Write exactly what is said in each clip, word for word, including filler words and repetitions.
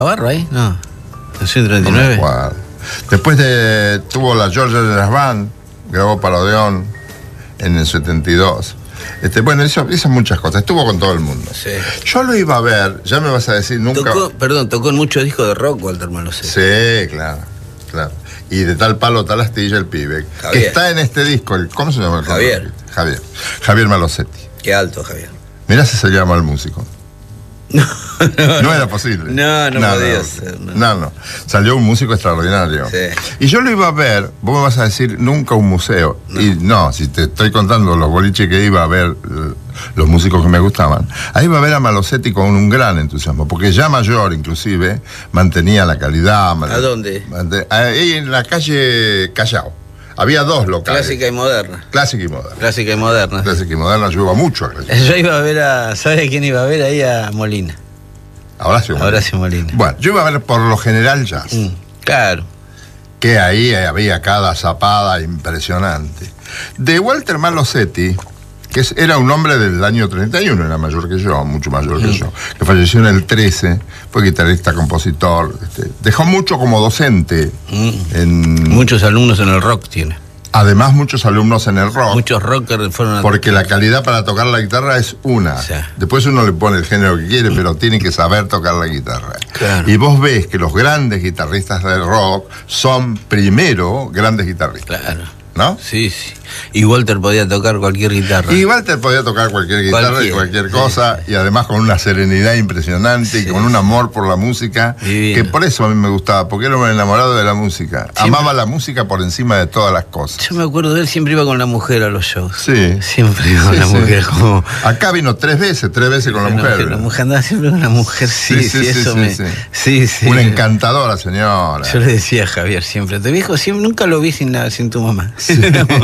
¿Navarro ahí? No. ¿nació en treinta y nueve? No, después de, tuvo la Georgia Jazz Band, grabó para Odeón en el setenta y dos. Este, bueno, hizo, hizo muchas cosas, estuvo con todo el mundo. Sí. Yo lo iba a ver, ya me vas a decir, nunca... Tocó, perdón, tocó en muchos discos de rock, Walter Malosetti. Sí, claro, claro. Y de tal palo, tal astilla, el pibe. Javier. Que está en este disco, el, ¿cómo se llama el Javier. conjunto? Javier. Javier Malosetti. Qué alto, Javier. Mirá si se llama el músico. No, no, no era posible. No, no, no podía no, ser. No. no, no. Salió un músico extraordinario. Sí. Y yo lo iba a ver, vos me vas a decir, nunca un museo. No. Y no, si te estoy contando los boliches que iba a ver, los músicos que me gustaban, ahí iba a ver a Malosetti con un gran entusiasmo, porque ya mayor, inclusive, mantenía la calidad. ¿A dónde? Manten, ahí en la calle Callao. Había dos locales. Clásica y moderna. Clásica y moderna. Clásica y moderna. Clásica y moderna ayuda mucho a Clásica. Yo iba a ver a... ¿Sabes quién iba a ver ahí? A Molina. Horacio Molina. Horacio Molina. Bueno, yo iba a ver por lo general jazz. Mm, claro. Que ahí había cada zapada impresionante. De Walter Malosetti, que es, era un hombre del año treinta y uno, era mayor que yo, mucho mayor mm. que yo, que falleció en el trece, fue guitarrista, compositor, este, dejó mucho como docente. Mm. En, muchos alumnos en el rock tiene. Además, muchos alumnos en el rock. Muchos rockers fueron a... Porque la calidad para tocar la guitarra es una. O sea, después uno le pone el género que quiere, pero tiene que saber tocar la guitarra. Claro. Y vos ves que los grandes guitarristas del rock son primero grandes guitarristas. Claro. ¿No? Sí, sí. Y Walter podía tocar cualquier guitarra. Y Walter podía tocar cualquier guitarra cualquier, y cualquier cosa, sí. Y además con una serenidad impresionante, sí, y con un amor por la música, divino. Que por eso a mí me gustaba, porque era un enamorado de la música. Siempre. Amaba la música por encima de todas las cosas. Yo me acuerdo de él, siempre iba con la mujer a los shows. Sí. Siempre iba con sí, la sí. mujer. Como... Acá vino tres veces, tres veces con la, la mujer. mujer. La mujer andaba siempre con la mujer, sí, sí, sí, sí eso sí, me... sí. sí, sí. Una encantadora señora. Yo le decía a Javier siempre, te viejo, siempre, nunca lo vi sin, sin tu mamá. Sí.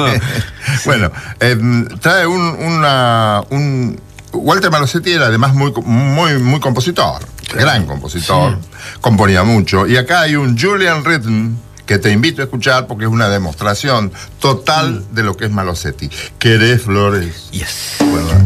Bueno, eh, trae un, una, un... Walter Malosetti era además muy, muy, muy compositor, claro. Gran compositor, sí. Componía mucho. Y acá hay un Julian Rhythm que te invito a escuchar porque es una demostración total mm. de lo que es Malosetti. ¿Querés flores? Yes. Bueno,